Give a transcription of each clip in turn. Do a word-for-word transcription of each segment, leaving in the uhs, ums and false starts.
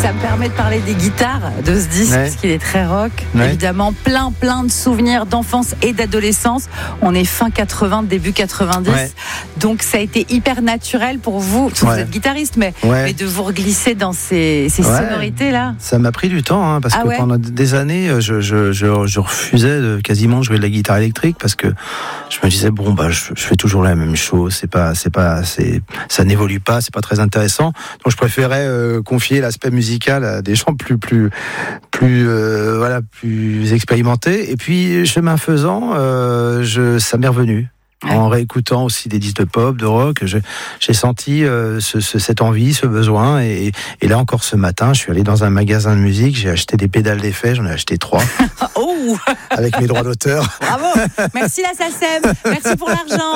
Ça me permet de parler des guitares de ce disque, ouais. parce qu'il est très rock. Ouais. Évidemment, plein, plein de souvenirs d'enfance et d'adolescence. On est fin quatre-vingts, début quatre-vingt-dix. Ouais. Donc, ça a été hyper naturel pour vous. Vous ouais. êtes guitariste, mais, ouais. mais de vous reglisser dans ces, ces ouais. sonorités-là. Ça m'a pris du temps, hein, parce ah que ouais. pendant des années, je, je, je, je refusais de quasiment jouer de la guitare électrique, parce que je me disais, bon, bah, je, je fais toujours la même chose. C'est pas, c'est pas, c'est, ça n'évolue pas, c'est pas très intéressant. Donc, je préférais euh, confier l'aspect musical à des gens plus plus plus euh, voilà plus expérimentés. Et puis chemin faisant, euh, je, ça m'est revenu. En réécoutant aussi des disques de pop, de rock, je, j'ai senti euh, ce, ce, cette envie, ce besoin. Et, et là encore ce matin, je suis allé dans un magasin de musique, j'ai acheté des pédales d'effet, j'en ai acheté trois. Oh avec mes droits d'auteur. Bravo. Merci la S A C E M. Merci pour l'argent.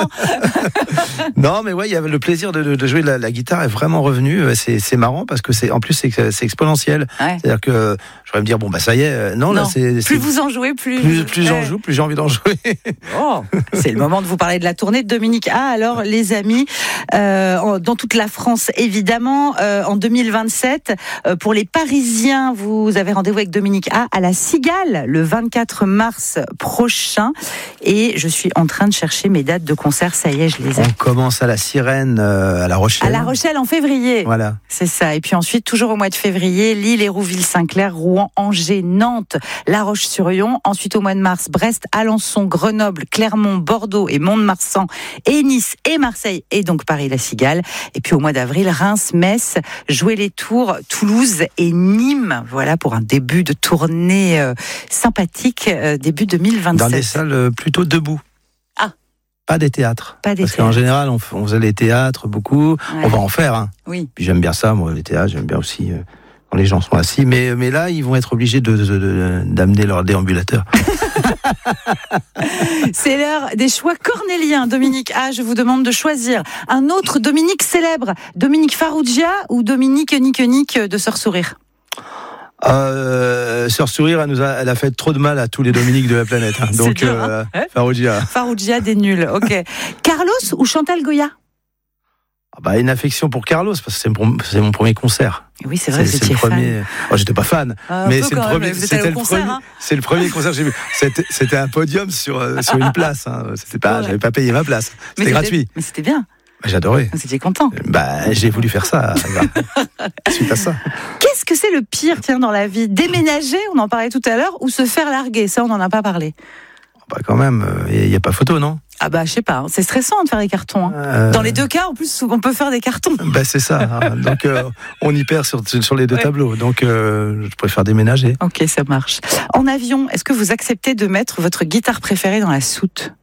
Non, mais ouais, il y avait le plaisir de, de, de jouer de la, la guitare est vraiment revenu. C'est, c'est marrant parce que c'est en plus c'est, c'est exponentiel. Ouais. C'est-à-dire que je pourrais me dire bon bah ça y est. Non, non là c'est plus c'est, vous en jouez, plus plus, plus ouais. j'en joue, plus j'ai envie d'en jouer. Oh, c'est le moment de vous parler de la tournée de Dominique A. Alors les amis, euh, dans toute la France évidemment, euh, en deux mille vingt-sept, euh, pour les Parisiens, vous avez rendez-vous avec Dominique A à la Cigale le vingt-quatre mars prochain. Et je suis en train de chercher mes dates de concert. Ça y est, je les ai. On commence à la Sirène, euh, à La Rochelle. À La Rochelle en février. Voilà. C'est ça. Et puis ensuite, toujours au mois de février, Lille, Hérouville, Saint-Clair, Rouen, Angers, Nantes, La Roche-sur-Yon. Ensuite, au mois de mars, Brest, Alençon, Grenoble, Clermont, Bordeaux et Mont-de-Marsan, et Nice et Marseille, et donc Paris-La Cigale. Et puis au mois d'avril, Reims, Metz, Jouer les Tours, Toulouse et Nîmes. Voilà pour un début de tournée euh, sympathique, euh, début deux mille vingt-sept. Dans des salles euh, plutôt debout. Ah. Pas des théâtres. Pas des Parce théâtres. qu'en général, on, on faisait les théâtres beaucoup. Ouais. On va en faire. Hein. Oui. Puis j'aime bien ça, moi, les théâtres. J'aime bien aussi euh, quand les gens sont assis. Mais, mais là, ils vont être obligés de, de, de, d'amener leur déambulateur. C'est l'heure des choix cornéliens. Dominique A, je vous demande de choisir un autre Dominique célèbre. Dominique Farrugia ou Dominique Nique Nique de Sœur Sourire? Euh, Sœur Sourire, elle, nous a, elle a fait trop de mal à tous les Dominiques de la planète. Hein. Donc, dur, euh, hein Farrugia. Farrugia des nuls, ok. Carlos ou Chantal Goya? Ah bah, une affection pour Carlos, parce que c'est mon, c'est mon premier concert. Oui, c'est vrai, c'est, c'est c'est le premier. Fan. Oh, j'étais pas fan, ah, mais c'est le même, premier. C'était le concert, premier. Hein. C'est le premier concert que j'ai vu. C'était, c'était un podium sur sur une place. Hein. C'était pas, ouais. J'avais pas payé ma place. C'était, c'était gratuit. Mais c'était bien. Bah, j'adorais. Vous étiez content. Bah, j'ai voulu faire ça. Suite à ça. Qu'est-ce que c'est le pire, tiens, dans la vie? Déménager, on en parlait tout à l'heure, ou se faire larguer? Ça, on n'en a pas parlé. Bah, quand même, il n'y a, a pas photo, non? Ah bah je sais pas, c'est stressant de faire des cartons. Hein. Euh... Dans les deux cas, en plus, on peut faire des cartons. Bah c'est ça. Hein. Donc euh, on y perd sur, sur les deux ouais. tableaux. Donc euh, je préfère déménager. Ok, ça marche. En avion, est-ce que vous acceptez de mettre votre guitare préférée dans la soute?